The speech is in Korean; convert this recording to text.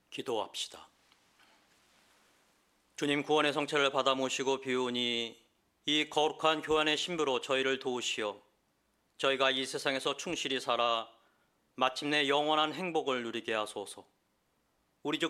기도합시다. 주님, 구원의 성체를 받아 모시고 비우니 이 거룩한 교환의 신부로 저희를 도우시어 저희가 이 세상에서 충실히 살아 마침내 영원한 행복을 누리게 하소서. 우리 주